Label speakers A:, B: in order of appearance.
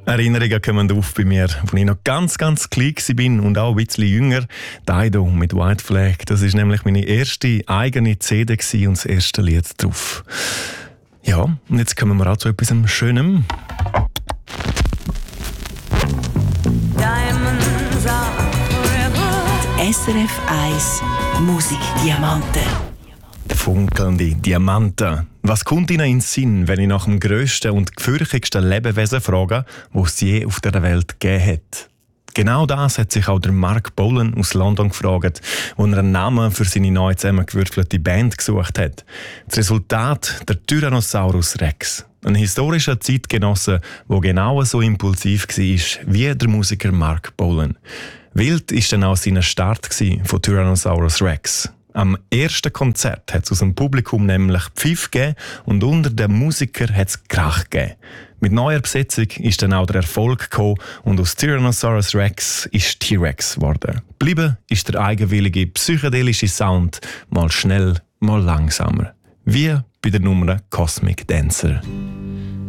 A: Erinnerungen kommen auf bei mir, als ich noch ganz klein war und auch ein bisschen jünger. Dido mit White Flag, das war nämlich meine erste eigene CD und das erste Lied drauf. Ja, und jetzt kommen wir auch zu etwas Schönem.
B: SRF 1 Musikdiamanten.
A: Funkelnde Diamanten. Was kommt Ihnen in den Sinn, wenn ich nach dem grössten und gefürchtigsten Lebewesen frage, das es je auf der Welt gegeben hat? Genau das hat sich auch der Mark Bolan aus London gefragt, als er einen Namen für seine neu zusammengewürfelte Band gesucht hat. Das Resultat: der Tyrannosaurus Rex. Ein historischer Zeitgenosse, der genau so impulsiv war wie der Musiker Mark Bolan. Wild war dann auch sein Start von Tyrannosaurus Rex. Am ersten Konzert hat es aus dem Publikum nämlich Pfiff gegeben und unter den Musikern hat es Krach gegeben. Mit neuer Besetzung ist dann auch der Erfolg gekommen und aus Tyrannosaurus Rex ist T-Rex geworden. Bleiben ist der eigenwillige psychedelische Sound, mal schnell, mal langsamer. Wie bei der Nummer Cosmic Dancer.